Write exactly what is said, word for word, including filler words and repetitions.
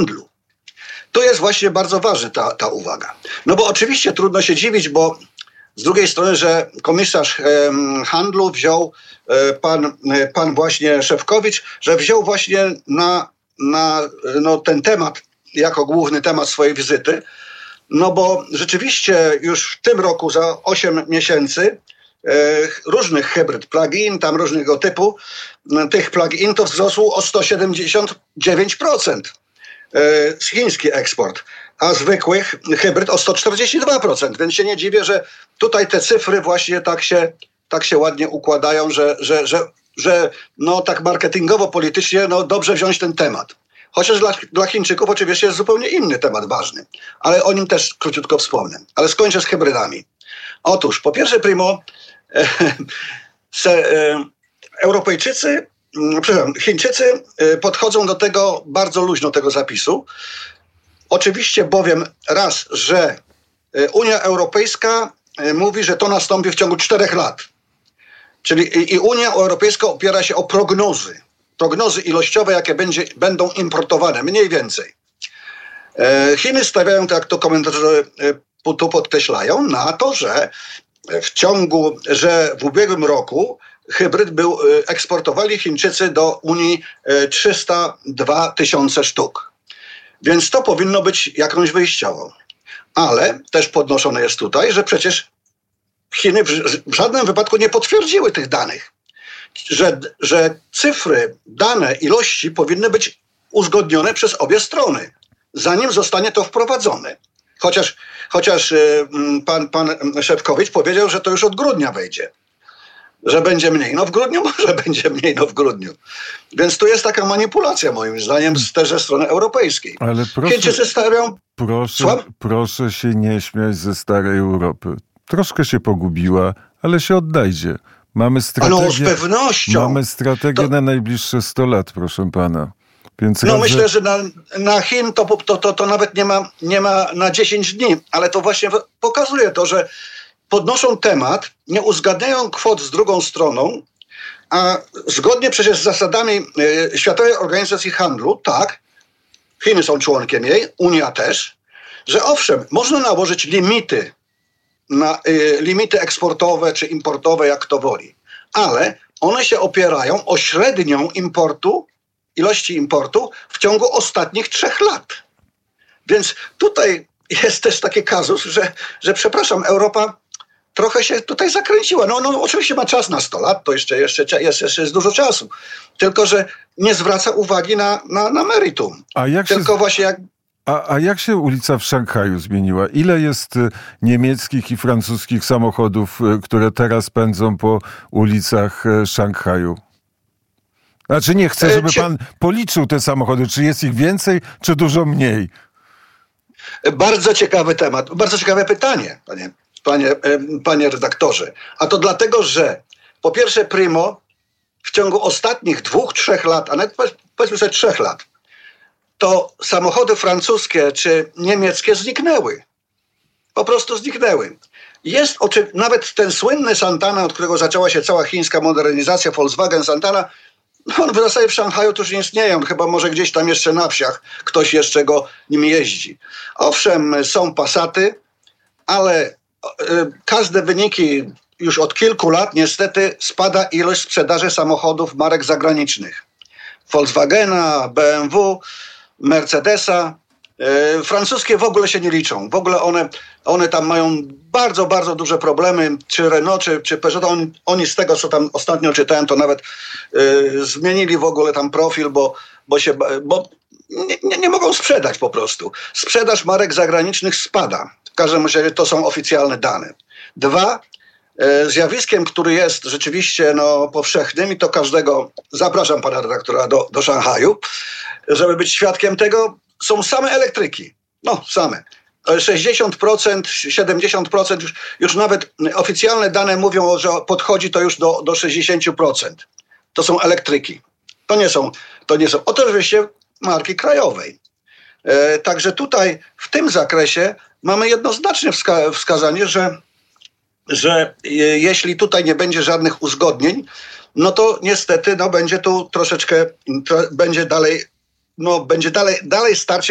handlu. Tu jest właśnie bardzo ważna ta, ta uwaga. No bo oczywiście trudno się dziwić, bo z drugiej strony, że komisarz e, handlu wziął e, pan, e, pan właśnie Szefczowicz, że wziął właśnie na, na no, ten temat jako główny temat swojej wizyty, no bo rzeczywiście już w tym roku za osiem miesięcy e, różnych hybryd plug-in, tam różnego typu, e, tych plug-in to wzrosło o sto siedemdziesiąt dziewięć procent e, chiński eksport, a zwykłych hybryd o sto czterdzieści dwa procent. Więc się nie dziwię, że tutaj te cyfry właśnie tak się, tak się ładnie układają, że, że, że, że no tak marketingowo, politycznie no dobrze wziąć ten temat. Chociaż dla, dla Chińczyków oczywiście jest zupełnie inny temat ważny, ale o nim też króciutko wspomnę. Ale skończę z hybrydami. Otóż, po pierwsze, primo, e, se, e, Europejczycy, przepraszam, Chińczycy e, podchodzą do tego bardzo luźno, tego zapisu. Oczywiście bowiem raz, że Unia Europejska mówi, że to nastąpi w ciągu czterech lat. Czyli i Unia Europejska opiera się o prognozy. Prognozy ilościowe, jakie będzie, będą importowane, mniej więcej. Chiny stawiają, tak jak to komentatorzy tu podkreślają, na to, że w ciągu, że w ubiegłym roku hybryd był, eksportowali Chińczycy do Unii trzysta dwa tysiące sztuk. Więc to powinno być jakąś wyjściową. Ale też podnoszone jest tutaj, że przecież Chiny w żadnym wypadku nie potwierdziły tych danych. Że, że cyfry, dane, ilości powinny być uzgodnione przez obie strony, zanim zostanie to wprowadzone. Chociaż, chociaż pan, pan Szefczowicz powiedział, że to już od grudnia wejdzie. Że będzie mniej. No w grudniu może będzie mniej, no w grudniu. Więc tu jest taka manipulacja moim zdaniem z też ze strony europejskiej. Ale proszę, Chińczycy stawiają... proszę, proszę się nie śmiać ze starej Europy. Troszkę się pogubiła, ale się odnajdzie. Mamy strategię, no z pewnością. Mamy strategię to... na najbliższe sto lat, proszę pana. Więc no radzę... myślę, że na, na Chin to, to, to, to nawet nie ma, nie ma na dziesięć dni, ale to właśnie pokazuje to, że podnoszą temat, nie uzgadniają kwot z drugą stroną, a zgodnie przecież z zasadami y, Światowej Organizacji Handlu, tak, Chiny są członkiem jej, Unia też, że owszem, można nałożyć limity, na, y, limity eksportowe czy importowe, jak kto woli, ale one się opierają o średnią importu, ilości importu w ciągu ostatnich trzech lat. Więc tutaj jest też taki kazus, że, że przepraszam, Europa trochę się tutaj zakręciła. No, no oczywiście ma czas na sto lat, to jeszcze, jeszcze, jest, jeszcze jest dużo czasu. Tylko, że nie zwraca uwagi na, na, na meritum. A jak Tylko się, właśnie jak... a, a jak się ulica w Szanghaju zmieniła? Ile jest niemieckich i francuskich samochodów, które teraz pędzą po ulicach Szanghaju? Znaczy nie chcę, żeby pan policzył te samochody. Czy jest ich więcej, czy dużo mniej? Bardzo ciekawy temat, bardzo ciekawe pytanie, panie, panie, panie redaktorze. A to dlatego, że po pierwsze primo, w ciągu ostatnich dwóch, trzech lat, a nawet powiedzmy sobie trzech lat, to samochody francuskie czy niemieckie zniknęły. Po prostu zniknęły. Jest oczy... nawet ten słynny Santana, od którego zaczęła się cała chińska modernizacja, Volkswagen Santana, no on w zasadzie w Szanghaju to już nie istnieje, on chyba może gdzieś tam jeszcze na wsiach ktoś jeszcze go nim jeździ. Owszem, są Passaty, ale y, każde wyniki już od kilku lat niestety spada ilość sprzedaży samochodów marek zagranicznych. Volkswagena, B M W, Mercedesa. Y, francuskie w ogóle się nie liczą. W ogóle one, one tam mają bardzo, bardzo duże problemy. Czy Renault, czy, czy Peugeot, oni, oni z tego, co tam ostatnio czytałem, to nawet y, zmienili w ogóle tam profil, bo, bo, się, bo nie, nie, nie mogą sprzedać po prostu. Sprzedaż marek zagranicznych spada. W każdym razie to są oficjalne dane. Dwa, y, zjawiskiem, który jest rzeczywiście no, powszechnym i to każdego, zapraszam pana redaktora do, do Szanghaju, żeby być świadkiem tego, są same elektryki. No, same. sześćdziesiąt procent, siedemdziesiąt procent, już, już nawet oficjalne dane mówią, że podchodzi to już do, do sześćdziesiąt procent. To są elektryki. To nie są, to nie są oczywiście marki krajowej. E, także tutaj w tym zakresie mamy jednoznaczne wska- wskazanie, że, że je, jeśli tutaj nie będzie żadnych uzgodnień, no to niestety no, będzie tu troszeczkę, tro, będzie dalej, no, będzie dalej, dalej starcie